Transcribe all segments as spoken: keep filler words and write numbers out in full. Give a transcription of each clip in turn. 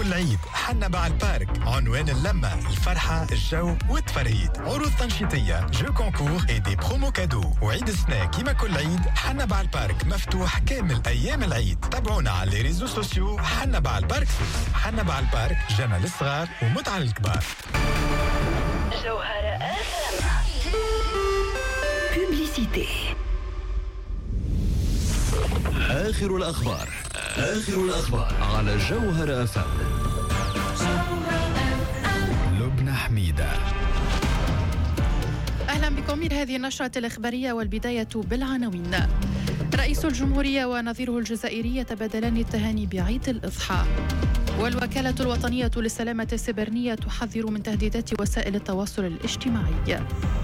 كل عيد حنا مع البارك. عنوان اللمة، الفرحة، الجو والتفرهيد. عروض تنشيطية، جو كونكور اي دي برومو كادو. وعيد السنة كيما كل عيد حنا مع البارك مفتوح كامل أيام العيد. تابعونا على لي ريزو سوسيو حنا مع البارك سوس. حنا مع البارك جنى للصغار ومتعة للكبار. جوهرة آخر بوبليسيتي. آخر الأخبار آخر الأخبار على جوهرة أف أم. لبنى حميدة. أهلا بكم إلى هذه النشرة الإخبارية، والبداية بالعناوين. رئيس الجمهورية ونظيره الجزائري يتبادلان التهاني بعيد الأضحى. والوكالة الوطنية للسلامة السيبرانية تحذر من تهديدات وسائل التواصل الاجتماعي.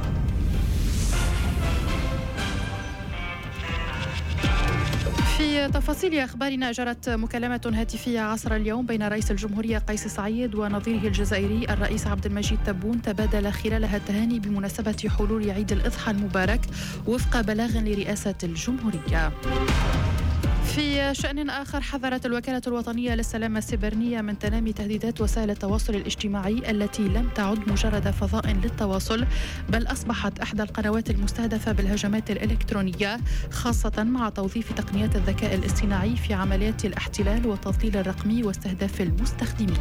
في تفاصيل أخبارنا، جرت مكالمة هاتفية عصر اليوم بين رئيس الجمهورية قيس سعيد ونظيره الجزائري الرئيس عبد المجيد تبون، تبادل خلالها التهاني بمناسبة حلول عيد الأضحى المبارك وفق بلاغ لرئاسة الجمهورية. في شأن آخر، حذرت الوكالة الوطنية للسلامة السيبرانية من تنامي تهديدات وسائل التواصل الاجتماعي التي لم تعد مجرد فضاء للتواصل، بل أصبحت إحدى القنوات المستهدفة بالهجمات الإلكترونية، خاصة مع توظيف تقنيات الذكاء الاصطناعي في عمليات الاحتلال والتضليل الرقمي واستهداف المستخدمين.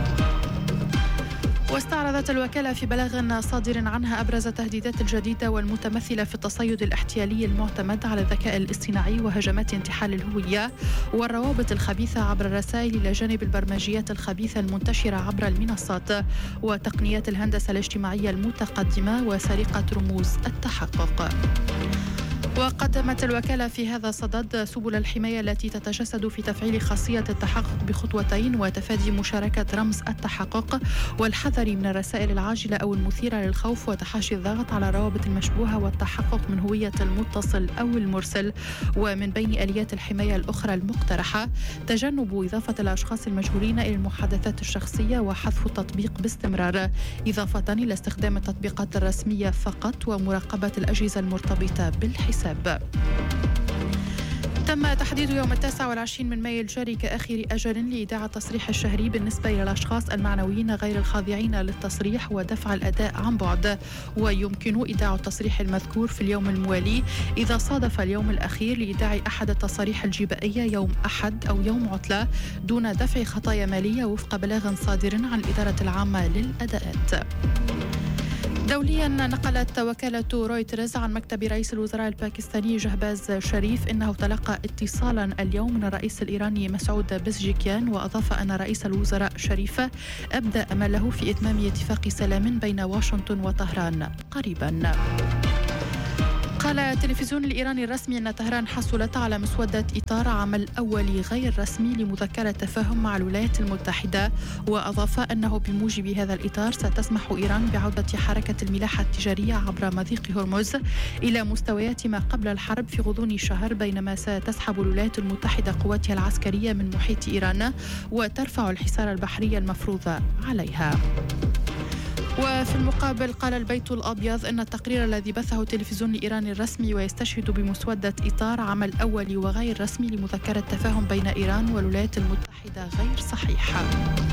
واستعرضت الوكالة في بلاغ صادر عنها أبرز التهديدات الجديدة والمتمثلة في التصيد الاحتيالي المعتمد على الذكاء الاصطناعي وهجمات انتحال الهوية والروابط الخبيثة عبر الرسائل، إلى جانب البرمجيات الخبيثة المنتشرة عبر المنصات وتقنيات الهندسة الاجتماعية المتقدمة وسرقة رموز التحقق. وقدمت الوكالة في هذا الصدد سبل الحماية التي تتجسد في تفعيل خاصية التحقق بخطوتين وتفادي مشاركة رمز التحقق، والحذر من الرسائل العاجلة أو المثيرة للخوف، وتحاشي الضغط على الروابط المشبوهة والتحقق من هوية المتصل أو المرسل. ومن بين آليات الحماية الأخرى المقترحة تجنب إضافة الأشخاص المجهولين إلى المحادثات الشخصية وحذف التطبيق باستمرار، إضافة إلى استخدام التطبيقات الرسمية فقط ومراقبة الأجهزة المرتبطة بالحساب. تم تحديد يوم التاسع والعشرين من مايو الجاري كآخر أجل لإيداع التصريح الشهري بالنسبة إلى الأشخاص المعنويين غير الخاضعين للتصريح ودفع الأداء عن بعد، ويمكن إيداع التصريح المذكور في اليوم الموالي إذا صادف اليوم الأخير لإيداع أحد التصاريح الجبائية يوم أحد أو يوم عطلة دون دفع خطايا مالية، وفق بلاغ صادر عن الإدارة العامة للأداءات. دوليا، نقلت وكالة رويترز عن مكتب رئيس الوزراء الباكستاني جهباز شريف إنه تلقى اتصالا اليوم من الرئيس الإيراني مسعود بزجكيان، وأضاف أن رئيس الوزراء شريف أبدى أمله في إتمام اتفاق سلام بين واشنطن وطهران قريبا. قال التلفزيون الإيراني الرسمي أن طهران حصلت على مسودة إطار عمل أولي غير رسمي لمذكرة تفاهم مع الولايات المتحدة، وأضاف أنه بموجب هذا الإطار ستسمح إيران بعودة حركة الملاحة التجارية عبر مضيق هرمز إلى مستويات ما قبل الحرب في غضون شهر، بينما ستسحب الولايات المتحدة قواتها العسكرية من محيط إيران وترفع الحصار البحري المفروض عليها. وفي المقابل، قال البيت الأبيض أن التقرير الذي بثه التلفزيون الإيراني الرسمي ويستشهد بمسودة إطار عمل أولي وغير رسمي لمذكرة تفاهم بين إيران والولايات المتحدة غير صحيح.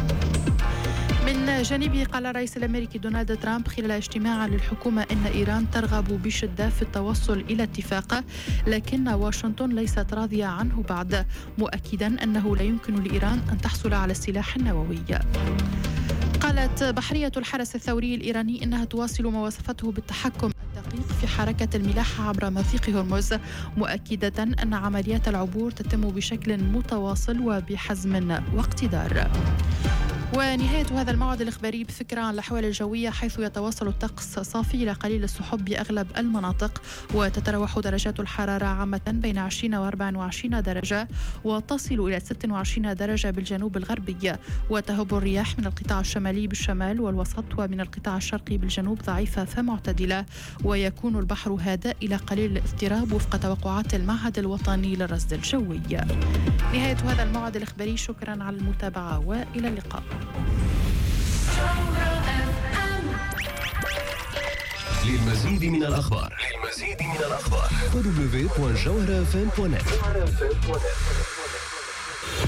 من جانبه، قال الرئيس الأمريكي دونالد ترامب خلال اجتماع للحكومة أن إيران ترغب بشدة في التوصل إلى اتفاق، لكن واشنطن ليست راضية عنه بعد، مؤكدا أنه لا يمكن لإيران أن تحصل على السلاح النووي. قالت بحرية الحرس الثوري الإيراني إنها تواصل ما وصفته بالتحكم الدقيق في حركة الملاحة عبر مضيق هرمز، مؤكدة أن عمليات العبور تتم بشكل متواصل وبحزم واقتدار. ونهاية هذا الموعد الإخباري بفكرة عن الأحوال الجوية، حيث يتواصل الطقس صافي إلى قليل السحب بأغلب المناطق، وتتراوح درجات الحرارة عامة بين عشرين وأربعة وعشرين درجة، وتصل إلى ستة وعشرين درجة بالجنوب الغربي، وتهب الرياح من القطاع الشمالي بالشمال والوسط ومن القطاع الشرقي بالجنوب ضعيفة فمعتدلة، ويكون البحر هادئ إلى قليل الاضطراب وفق توقعات المعهد الوطني للرصد الجوي. نهاية هذا الموعد الإخباري، شكرا على المتابعة وإلى اللقاء. للمزيد من الأخبار للمزيد من الأخبار دبليو دبليو دبليو دوت جوهرة اف ام دوت نت.